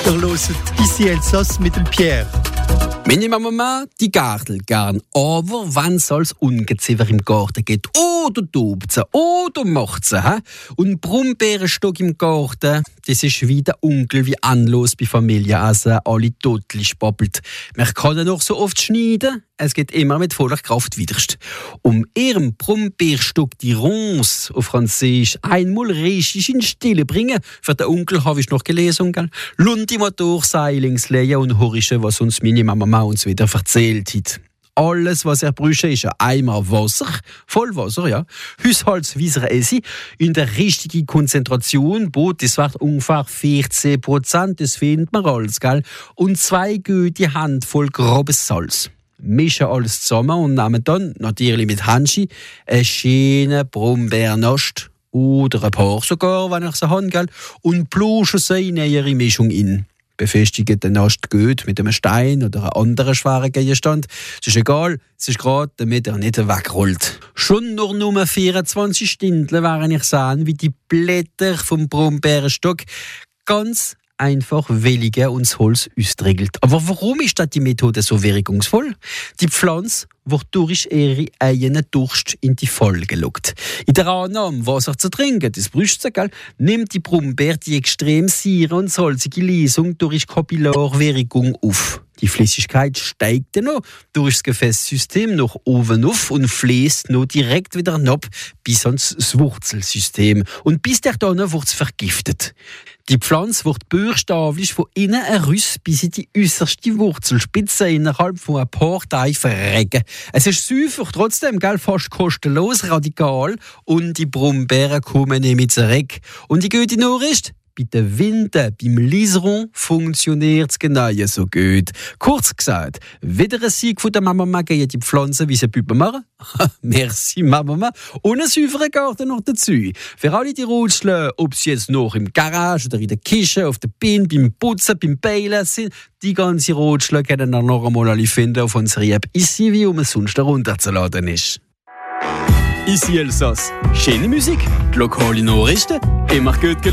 Ihr hört «Ici Elsass» mit dem Pierre. Meine Mama, die gartelt gern, aber wann soll's Ungeziefer im Garten geht, oder tobt sie, oder macht sie, he? Und Brombeerenstock im Garten, das ist wie der Onkel, wie anlos bei Familie, also alle totlich babbelt. Man kann ihn noch so oft schneiden, es geht immer mit voller Kraft widerst. Ihrem Brombeerstock die Ronce auf Französisch einmal richtig in Stille bringen, für den Onkel habe ich noch gelesen, gell? Lund die Motorseilingslehen und horischen, was uns meine Mama uns wieder erzählt hat. Alles, was bräuchte, ist ein Eimer Wasser, Vollwasser, ja. Haushaltsweiser Essi in der richtigen Konzentration, das wird ungefähr 14%, das findet man alles, gell. Und 2 gute Handvoll grobes Salz. Mischen alles zusammen und nehmen dann, natürlich mit Handschi, einen schönen Brombeernost oder ein paar sogar, wenn ich sie habe, gell, und bluschen sie in ihre Mischung in. Befestigen den Ast gut mit einem Stein oder einem anderen schweren Gegenstand. Es ist egal, es ist gerade, damit er nicht wegrollt. Schon nur 24 Stunden wären ich sehen, wie die Blätter vom Brombeerenstock ganz einfach welligen und das Holz ausregelt. Aber warum ist die Methode so wirkungsvoll? Die Pflanze wird durch ihre eigenen Durst in die Folge gelockt. In der Annahme, Wasser zu trinken, das brüscht sie, gell, nimmt die Brombeere die extrem saure und salzige Lösung durch Kapillarwirkung auf. Die Flüssigkeit steigt dann noch durch das Gefäßsystem nach oben auf und fließt noch direkt wieder hinab bis ans Wurzelsystem. Und bis dahin wird es vergiftet. Die Pflanze wird buchstäblich von innen heraus bis in die äußerste Wurzelspitze innerhalb von ein paar Tagen verregen. Es ist süffig, trotzdem, gell, fast kostenlos, radikal und die Brombeeren kommen nicht mehr zurück. Und die gute Nachricht? Bei den Winden, beim Liseron, funktioniert es genau so gut. Kurz gesagt, wieder ein Sieg von der Mama gegen die Pflanzen, wie sie Büben machen. Merci, Mama. Und einen sauberen Garten noch dazu. Für alle die Rutschler, ob sie jetzt noch im Garage oder in der Küche, auf der Bin, beim Putzen, beim Beilen sind, die ganze Rutschler können dann noch einmal alle finden auf unserer App «Ici», wie es sonst herunterzuladen ist. Ici Elsass. Schöne Musik, lokale Nachrichten, immer gut gelaunt.